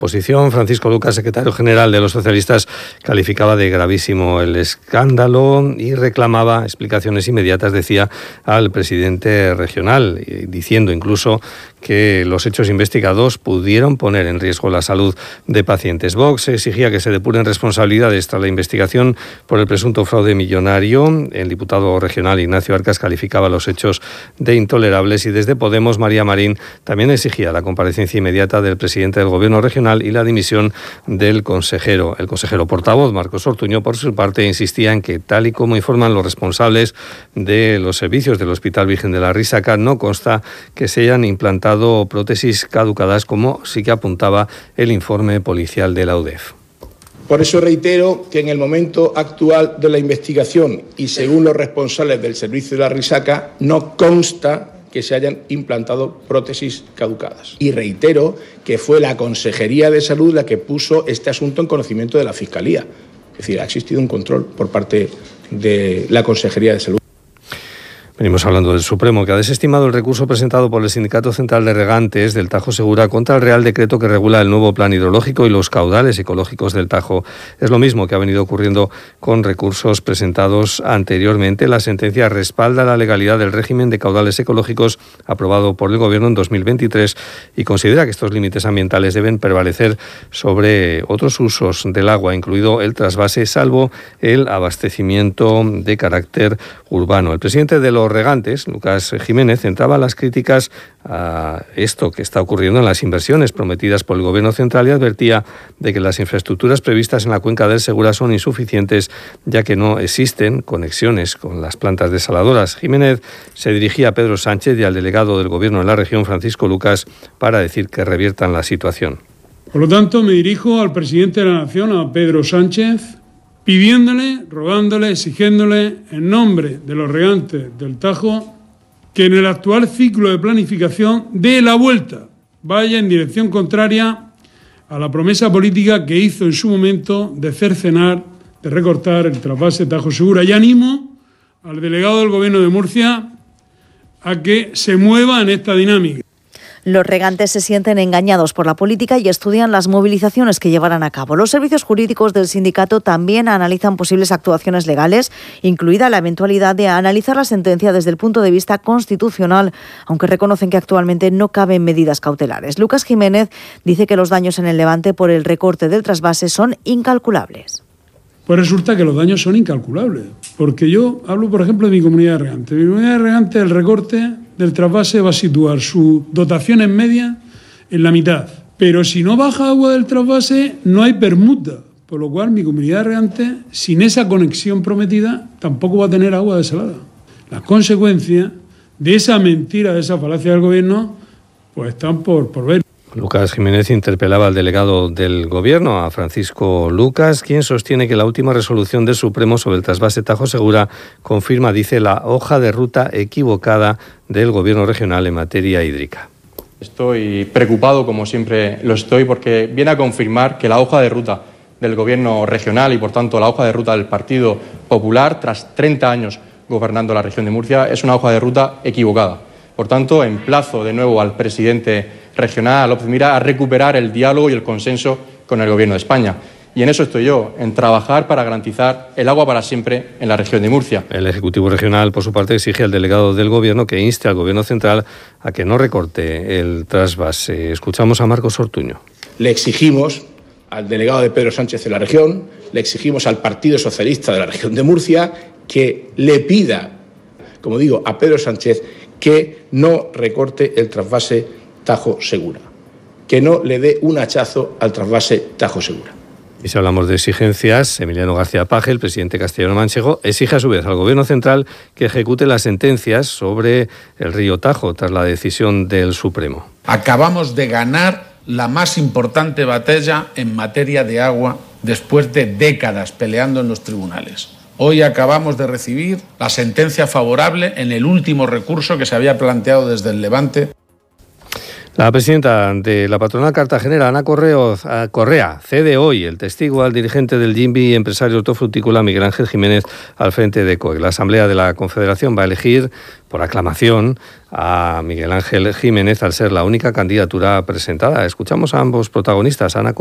Oposición, Francisco Lucas, secretario general de los socialistas, calificaba de gravísimo el escándalo y reclamaba explicaciones inmediatas, decía, al presidente regional, diciendo incluso que los hechos investigados pudieron poner en riesgo la salud de pacientes. Vox exigía que se depuren responsabilidades tras la investigación por el presunto fraude millonario. El diputado regional Ignacio Arcas calificaba los hechos de intolerables y desde Podemos, María Marín también exigía la comparecencia inmediata del presidente del Gobierno regional y la dimisión del consejero. El consejero portavoz, Marcos Ortuño, por su parte, insistía en que, tal y como informan los responsables de los servicios del Hospital Virgen de la Risaca, no consta que se hayan implantado prótesis caducadas, como sí que apuntaba el informe policial de la UDEF. Por eso reitero que en el momento actual de la investigación y según los responsables del servicio de la Risaca, no consta que se hayan implantado prótesis caducadas. Y reitero que fue la Consejería de Salud la que puso este asunto en conocimiento de la Fiscalía. Es decir, ha existido un control por parte de la Consejería de Salud. Venimos hablando del Supremo, que ha desestimado el recurso presentado por el Sindicato Central de Regantes del Tajo Segura contra el Real Decreto que regula el nuevo plan hidrológico y los caudales ecológicos del Tajo. Es lo mismo que ha venido ocurriendo con recursos presentados anteriormente. La sentencia respalda la legalidad del régimen de caudales ecológicos aprobado por el Gobierno en 2023 y considera que estos límites ambientales deben prevalecer sobre otros usos del agua, incluido el trasvase, salvo el abastecimiento de carácter urbano. El presidente de los Regantes, Lucas Jiménez, centraba las críticas a esto que está ocurriendo en las inversiones prometidas por el Gobierno central y advertía de que las infraestructuras previstas en la cuenca del Segura son insuficientes, ya que no existen conexiones con las plantas desaladoras. Jiménez se dirigía a Pedro Sánchez y al delegado del Gobierno en la región, Francisco Lucas, para decir que reviertan la situación. Por lo tanto, me dirijo al presidente de la Nación, a Pedro Sánchez, pidiéndole, rogándole, exigiéndole, en nombre de los regantes del Tajo, que en el actual ciclo de planificación dé la vuelta, vaya en dirección contraria a la promesa política que hizo en su momento de cercenar, de recortar el trasvase Tajo Segura. Y animo al delegado del Gobierno de Murcia a que se mueva en esta dinámica. Los regantes se sienten engañados por la política y estudian las movilizaciones que llevarán a cabo. Los servicios jurídicos del sindicato también analizan posibles actuaciones legales, incluida la eventualidad de analizar la sentencia desde el punto de vista constitucional, aunque reconocen que actualmente no caben medidas cautelares. Lucas Jiménez dice que los daños en el Levante por el recorte del trasvase son incalculables. Pues resulta que los daños son incalculables, porque yo hablo, por ejemplo, de mi comunidad de regantes. Mi comunidad de regantes, el recorte del trasvase va a situar su dotación en media en la mitad. Pero si no baja agua del trasvase, no hay permuta. Por lo cual, mi comunidad de regantes, sin esa conexión prometida, tampoco va a tener agua desalada. Las consecuencias de esa mentira, de esa falacia del Gobierno, pues están por ver. Lucas Jiménez interpelaba al delegado del Gobierno, a Francisco Lucas, quien sostiene que la última resolución del Supremo sobre el trasvase Tajo Segura confirma, dice, la hoja de ruta equivocada del Gobierno regional en materia hídrica. Estoy preocupado, como siempre lo estoy, porque viene a confirmar que la hoja de ruta del Gobierno regional y, por tanto, la hoja de ruta del Partido Popular, tras 30 años gobernando la región de Murcia, es una hoja de ruta equivocada. Por tanto, emplazo de nuevo al presidente regional, a López Mira, a recuperar el diálogo y el consenso con el Gobierno de España. Y en eso estoy yo, en trabajar para garantizar el agua para siempre en la región de Murcia. El Ejecutivo Regional, por su parte, exige al delegado del Gobierno que inste al Gobierno central a que no recorte el trasvase. Escuchamos a Marcos Ortuño. Le exigimos al delegado de Pedro Sánchez de la región, le exigimos al Partido Socialista de la región de Murcia que le pida, como digo, a Pedro Sánchez que no recorte el trasvase Tajo Segura, que no le dé un hachazo al trasvase Tajo Segura. Y si hablamos de exigencias, Emiliano García Paje, el presidente castellano-manchego, exige a su vez al Gobierno central que ejecute las sentencias sobre el río Tajo tras la decisión del Supremo. Acabamos de ganar la más importante batalla en materia de agua después de décadas peleando en los tribunales. Hoy acabamos de recibir la sentencia favorable en el último recurso que se había planteado desde el Levante. La presidenta de la patronal cartagenera, Ana Correa, cede hoy el testigo al dirigente del Jimbi y empresario hortofrutícola Miguel Ángel Jiménez al frente de COE. La Asamblea de la Confederación va a elegir por aclamación a Miguel Ángel Jiménez al ser la única candidatura presentada. Escuchamos a ambos protagonistas, Ana